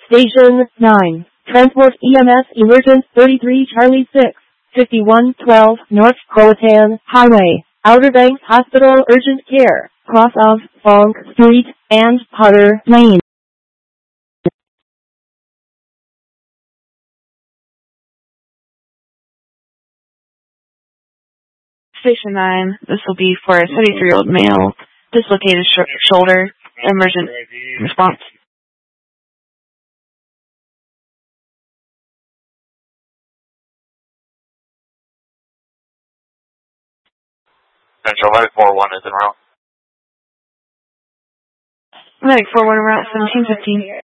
Station 9. Transport EMS Emergent 33 Charlie 6. 5112 North Croatan Highway. Outer Banks Hospital Urgent Care. Cross of Funk Street and Potter Lane. Station 9, this will be for a 33-year-old male, dislocated shoulder, emergent response. Central Medic 41 is en route. Medic 41 en route, 1715.